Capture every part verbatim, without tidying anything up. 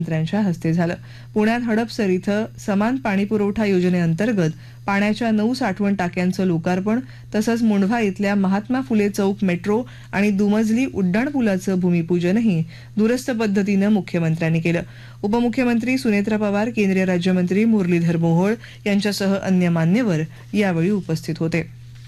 मंत्र्यांच्या हस्ते झालं। पुण्यात हडपसर इथं समान पाणीपुरवठा योजनेअंतर्गत पाण्याच्या नऊ साठवण टाक्यांचं लोकार्पण तसंच मुंढवा इथल्या महात्मा फुले चौक मेट्रो आणि दुमजली उड्डाणपुलाचं भूमिपूजनही दूरस्थ पद्धतीनं मुख्यमंत्र्यांनी केलं। उपमुख्यमंत्री सुनेत्रा पवार, केंद्रीय राज्यमंत्री मुरलीधर मोहोळ यांच्यासह अन्य मान्यवर यावेळी उपस्थित होते।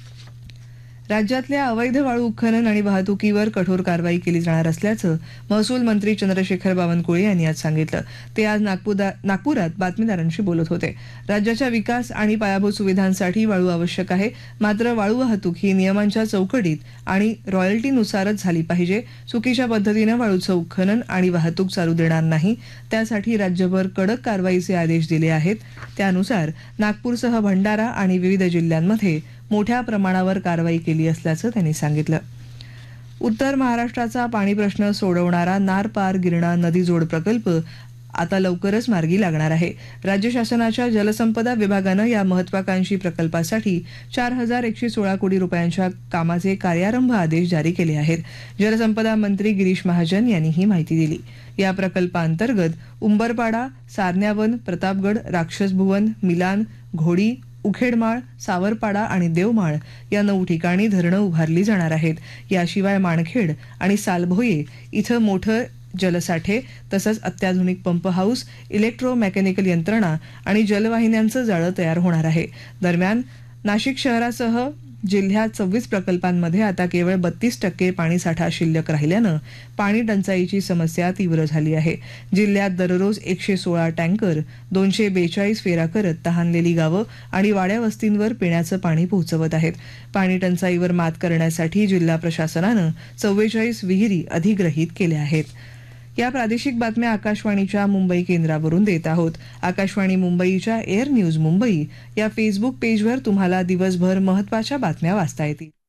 राज्यातल्या अवैध वाळू उत्खनन आणि वाहतुकीवर कठोर कारवाई केली जाणार असल्याचं महसूल मंत्री चंद्रशेखर बावनकुळे यांनी आज सांगितलं। ते आज नागपुरात बातमीदारांशी बोलत होते। राज्याच्या विकास आणि पायाभूत सुविधांसाठी वाळू आवश्यक आहे, मात्र वाळू वाहतूक ही नियमांच्या चौकटीत आणि रॉयल्टीनुसारच झाली पाहिजे। चुकीच्या पद्धतीनं वाळूचं उत्खनन आणि वाहतूक चालू देणार नाही, त्यासाठी राज्यभर कडक कारवाईचे आदेश दिले आहेत। त्यानुसार नागपूरसह भंडारा आणि विविध जिल्ह्यांमध्ये मोठ्या प्रमाणावर कारवाई केली असल्याचं त्यांनी सांगितलं। उत्तर महाराष्ट्राचा पाणी प्रश्न सोडवणारा नार पार गिरणा नदी जोड प्रकल्प आता लवकरच मार्गी लागणार आहे। राज्य शासनाच्या जलसंपदा विभागानं या महत्वाकांक्षी प्रकल्पासाठी चार हजार एकशे सोळा कोटी रुपयांच्या कामाचे कार्यारंभ आदेश जारी केले आहेत। जलसंपदा मंत्री गिरीश महाजन यांनी ही माहिती दिली। या प्रकल्पांतर्गत उंबरपाडा, सारण्यावन, प्रतापगड, राक्षसभुवन, मिलान, घोडी, उखेडमाळ, सावरपाडा आणि देवमाळ या नऊ ठिकाणी धरणं उभारली जाणार आहेत। याशिवाय माणखेड आणि सालभोये इथं मोठं जलसाठे तसंच अत्याधुनिक पंप हाऊस, इलेक्ट्रोमेकॅनिकल यंत्रणा आणि जलवाहिन्यांचं जाळं तयार होणार आहे। दरम्यान नाशिक शहरासह जिल्ह्यात सव्वीस प्रकल्पांमध्ये आता केवळ बत्तीस टक्के पाणीसाठा शिल्लक राहिल्यानं पाणी टंचाईची समस्या तीव्र झाली आहे। जिल्ह्यात दररोज एकशे सोळा टँकर दोनशे बेचाळीस फेऱ्या करत तहानलेली गावं आणि वाड्या वस्तींवर पिण्याचं पाणी पोहोचवत आहेत। पाणी टंचाईवर मात करण्यासाठी जिल्हा प्रशासनानं चव्वेचाळीस विहिरी अधिग्रहित केल्या आहेत। या प्रादेशिक बातम्या आकाशवाणीच्या मुंबई केंद्रावरून देत आहोत। आकाशवाणी मुंबईच्या एअर न्यूज मुंबई या फेसबुक पेजवर तुम्हाला दिवसभर महत्त्वाच्या बातम्या वाचता येतील।